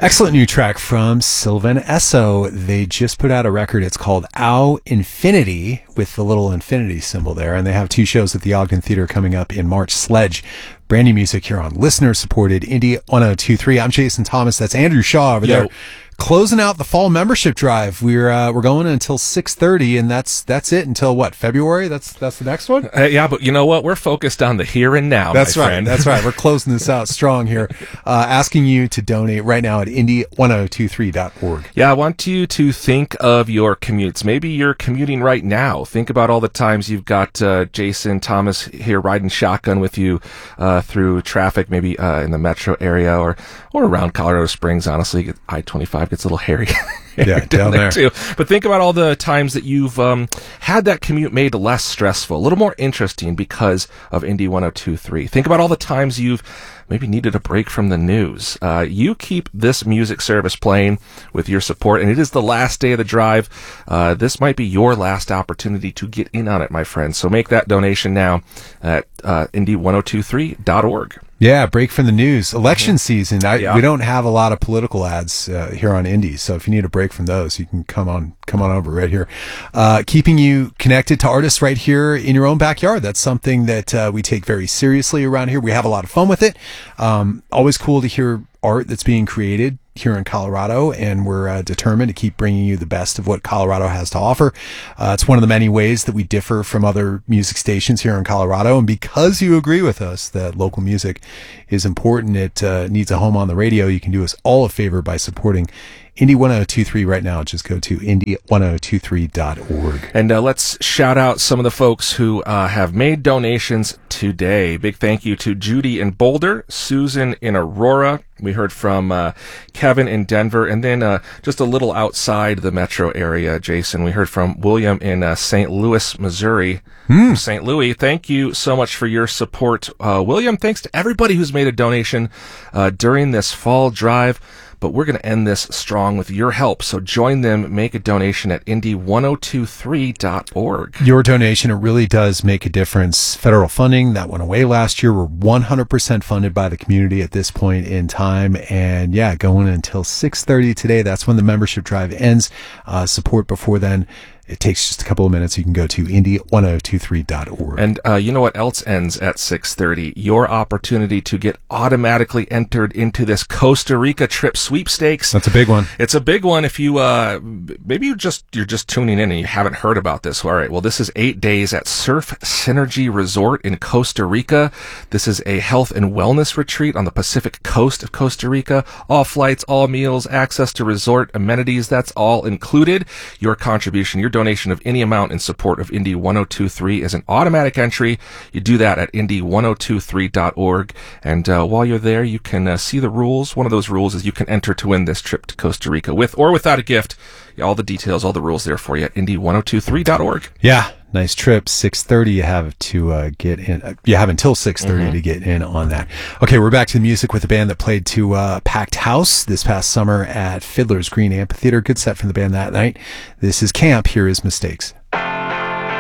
Excellent new track from Sylvan Esso. They just put out a record. It's called Au Infinity with the little infinity symbol there. And they have 2 shows at the Ogden Theater coming up in March. Sledge. Brand new music here on listener-supported Indie 1023. I'm Jason Thomas. That's Andrew Shaw over there. Closing out the fall membership drive. We're going until 6:30, and that's it until what? February? That's the next one. Yeah, but you know what? We're focused on the here and now. That's my right. friend. That's right. We're closing this out strong here. Asking you to donate right now at indie1023.org. Yeah, I want you to think of your commutes. Maybe you're commuting right now. Think about all the times you've got Jason Thomas here riding shotgun with you through traffic, maybe in the metro area or around Colorado Springs. Honestly, I-25 gets a little hairy. Yeah, down there too. But think about all the times that you've had that commute made less stressful, a little more interesting because of Indie 1023. Think about all the times you've maybe needed a break from the news. You keep this music service playing with your support, and it is the last day of the drive. This might be your last opportunity to get in on it, my friends. So make that donation now at indie1023.org. Yeah, break from the news. Election season. We don't have a lot of political ads here on Indie, so if you need a break from those, you can come on over right here. Keeping you connected to artists right here in your own backyard. That's something that we take very seriously around here. We have a lot of fun with it. Always cool to hear art that's being created here in Colorado, and we're determined to keep bringing you the best of what Colorado has to offer. It's one of the many ways that we differ from other music stations here in Colorado, and because you agree with us that local music is important, it needs a home on the radio, you can do us all a favor by supporting Indie 1023 right now. Just go to indie1023.org. And let's shout out some of the folks who have made donations today. Big thank you to Judy in Boulder, Susan in Aurora. We heard from Kevin in Denver, and then just a little outside the metro area, Jason, we heard from William in St. Louis, Missouri. St. Louis, thank you so much for your support. William, thanks to everybody who's made a donation during this fall drive. But we're going to end this strong with your help. So join them, make a donation at indie1023.org. Your donation, it really does make a difference. Federal funding, that went away last year. We're 100% funded by the community at this point in time. And yeah, going until 6:30 today. That's when the membership drive ends. Support before then. It takes just a couple of minutes. You can go to indie1023.org. And you know what else ends at 6:30? Your opportunity to get automatically entered into this Costa Rica trip sweepstakes. That's a big one. It's a big one. If you maybe you're just tuning in and you haven't heard about this. All right. Well, this is 8 days at Surf Synergy Resort in Costa Rica. This is a health and wellness retreat on the Pacific coast of Costa Rica. All flights, all meals, access to resort amenities. That's all included. Your contribution, your donation of any amount in support of Indie 1023 is an automatic entry. You do that at indie1023.org. And while you're there, you can see the rules. One of those rules is you can enter to win this trip to Costa Rica with or without a gift. All the details, all the rules there for you at indie1023.org. Yeah. Nice trip. 6:30. You have to get in. You have until 6:30 to get in on that. Okay, we're back to the music with a band that played to packed house this past summer at Fiddler's Green Amphitheater. Good set from the band that night. This is Camp. Here is Mistakes.